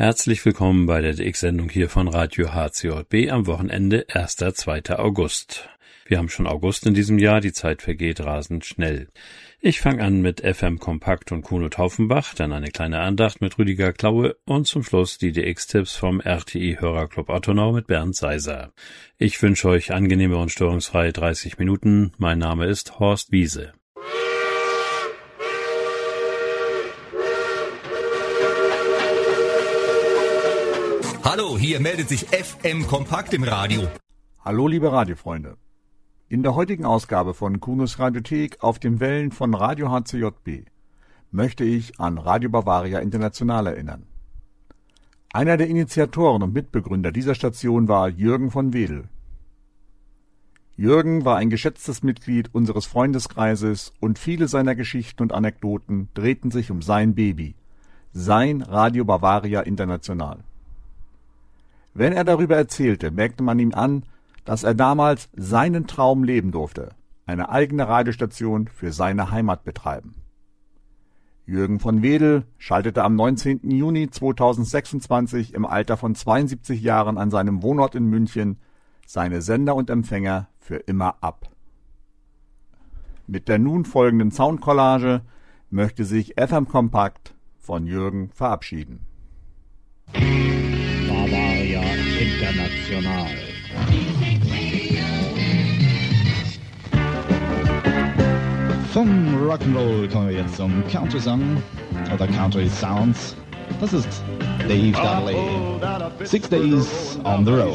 Herzlich willkommen bei der DX-Sendung hier von Radio HCJB am Wochenende 1. 2. August. Wir haben schon August in diesem Jahr, die Zeit vergeht rasend schnell. Ich fange an mit FM Kompakt und Kuno Taufenbach, dann eine kleine Andacht mit Rüdiger Klaue und zum Schluss die DX-Tipps vom RTI Hörerclub Ottonau mit Bernd Seiser. Ich wünsche euch angenehme und störungsfreie 30 Minuten. Mein Name ist Horst Wiese. Hallo, hier meldet sich FM Kompakt im Radio. Hallo liebe Radiofreunde. In der heutigen Ausgabe von Kunos Radiothek auf den Wellen von Radio HCJB möchte ich an Radio Bavaria International erinnern. Einer der Initiatoren und Mitbegründer dieser Station war Jürgen von Wedel. Jürgen war ein geschätztes Mitglied unseres Freundeskreises und viele seiner Geschichten und Anekdoten drehten sich um sein Baby, sein Radio Bavaria International. Wenn er darüber erzählte, merkte man ihm an, dass er damals seinen Traum leben durfte, eine eigene Radiostation für seine Heimat betreiben. Jürgen von Wedel schaltete am 19. Juni 2026 im Alter von 72 Jahren an seinem Wohnort in München seine Sender und Empfänger für immer ab. Mit der nun folgenden Soundcollage möchte sich FM Kompakt von Jürgen verabschieden. Bavaria International. Vom Rock'n'Roll kommen wir jetzt zum Country-Song oder Country Sounds. Das ist Dave Dudley. 6 Days on the Road.